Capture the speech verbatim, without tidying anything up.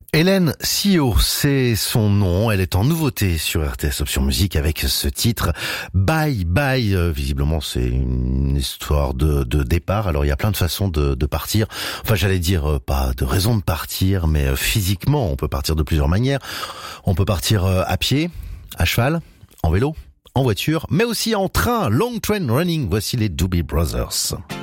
Hélène Sio, c'est son nom. Elle est en nouveauté sur R T S Option Musique avec ce titre Bye Bye. Euh, visiblement, c'est une histoire de, de départ. Alors, il y a plein de façons de, de partir. Enfin, j'allais dire euh, pas de raison de partir, mais euh, physiquement, on peut partir de plusieurs manières. On peut partir euh, à pied, à cheval, en vélo, en voiture, mais aussi en train. Long Train Running. Voici les Doobie Brothers.